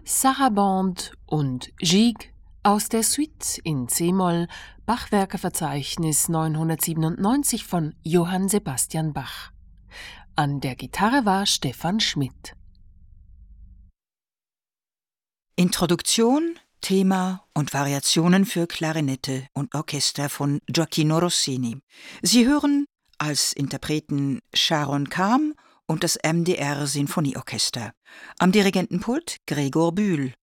Sarabande und Gigue aus der Suite in c-Moll, Bachwerkeverzeichnis 997 von Johann Sebastian Bach. An der Gitarre war Stefan Schmidt. Introduktion, Thema und Variationen für Klarinette und Orchester von Gioacchino Rossini. Sie hören als Interpreten Sharon Kam und das MDR Sinfonieorchester. Am Dirigentenpult Gregor Bühl.